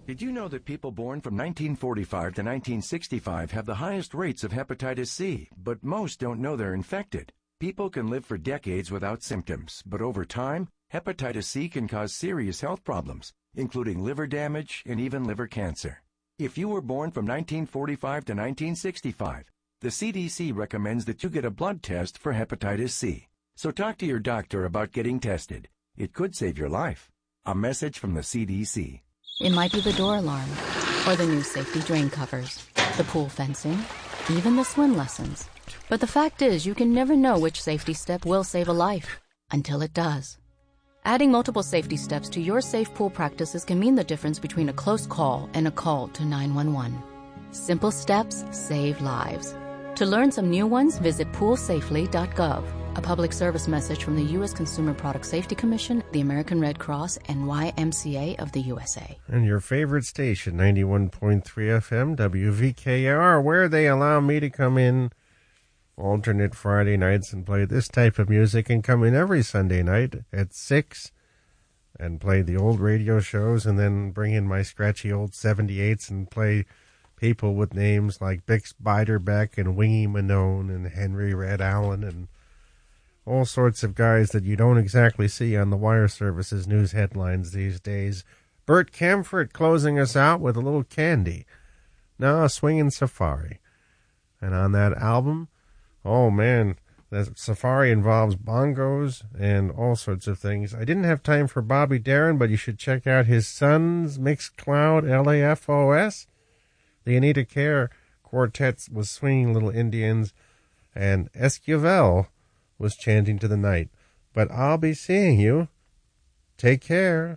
Did you know that people born from 1945 to 1965 have the highest rates of hepatitis C, but most don't know they're infected? People can live for decades without symptoms, but over time, hepatitis C can cause serious health problems, including liver damage and even liver cancer. If you were born from 1945 to 1965, the CDC recommends that you get a blood test for hepatitis C. So talk to your doctor about getting tested. It could save your life. A message from the CDC. It might be the door alarm, or the new safety drain covers, the pool fencing, even the swim lessons. But the fact is, you can never know which safety step will save a life, until it does. Adding multiple safety steps to your safe pool practices can mean the difference between a close call and a call to 911. Simple steps save lives. To learn some new ones, visit poolsafely.gov. A public service message from the U.S. Consumer Product Safety Commission, the American Red Cross, and YMCA of the USA. And your favorite station, 91.3 FM, WVKR, where they allow me to come in alternate Friday nights and play this type of music, and come in every Sunday night at 6 and play the old radio shows, and then bring in my scratchy old 78s and play people with names like Bix Beiderbecke and Wingy Manone and Henry Red Allen and all sorts of guys that you don't exactly see on the wire services news headlines these days. Bert Camford closing us out with a little Candy. Now a Swingin' Safari. And on that album, oh man, the Safari involves bongos and all sorts of things. I didn't have time for Bobby Darin, but you should check out his son's Mixcloud LAFOS. The Anita Kerr Quartet was swinging Little Indians, and Esquivel was chanting to the night. But I'll be seeing you. Take care.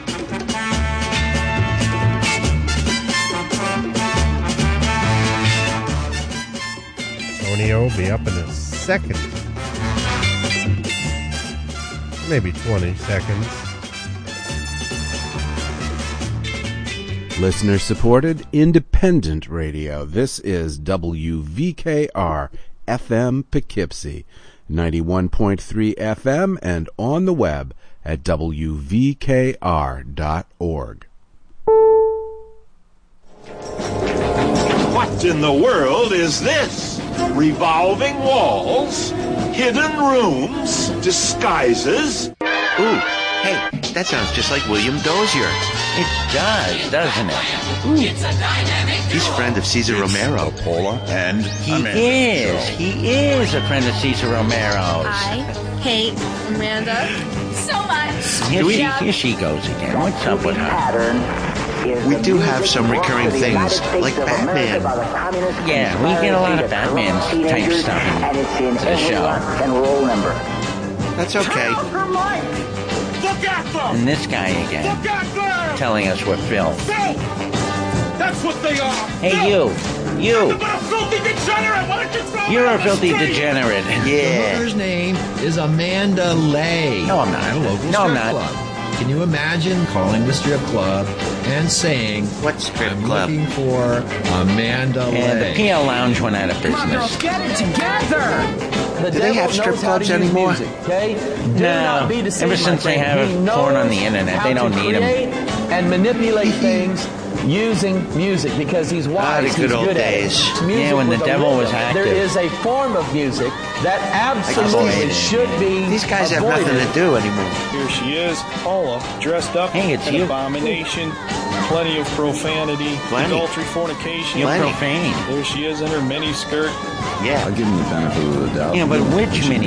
Tony will be up in a second. Maybe 20 seconds. Listener-supported, independent radio. This is WVKR FM Poughkeepsie, 91.3 FM, and on the web at wvkr.org. What in the world is this? Revolving walls, hidden rooms, disguises. Ooh, hey, that sounds just like William Dozier. It does, doesn't it? Ooh. He's a friend of Cesar Romero. Paula and He is a friend of Cesar Romero's. I hate Amanda so much. Here she goes again. What's up with her? We do have some recurring things, like Batman. Yeah, we get a lot of Batman type stuff in the show. That's okay. And this guy again, telling us we're filth. That's what they are. Hey, you. I'm a filthy degenerate. Why don't you throw You're a filthy degenerate. Yeah. Her mother's name is Amanda Lay. No, I'm not. At a local No, I'm strip not. club. Can you imagine calling the strip club and saying, What strip I'm club? looking for Amanda Lay? And the PL Lounge went out of business. Get it together! Do they have strip clubs anymore? Music, okay? No. Ever since they have porn on the internet, they don't need them. And manipulate things using music because he's wise. The good he's old good days. At it. Music Yeah, when the with a devil was rhythm. active. There is a form of music that absolutely should be These guys have avoided. nothing to do anymore. Here she is, Paula, dressed up, Hey, it's an you. abomination, plenty of profanity, Plenty. adultery, fornication. You're Plenty. profane. There she is in her mini skirt. Yeah. I'll give him the benefit of the doubt. Yeah, but which mini